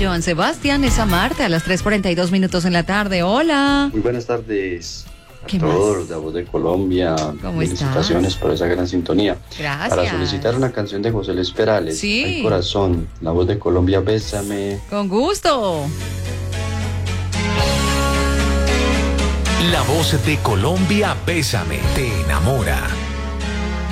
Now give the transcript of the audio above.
Joan Sebastián, es Amarte a las 3:42 en la tarde. Hola. Muy buenas tardes a ¿Qué todos más? los de La Voz de Colombia. ¿Cómo Felicitaciones estás? por esa gran sintonía. Gracias. Para solicitar una canción de José Luis Perales, Sí. Ay Corazón, La Voz de Colombia, Bésame. Con gusto. La Voz de Colombia, Bésame, te enamora.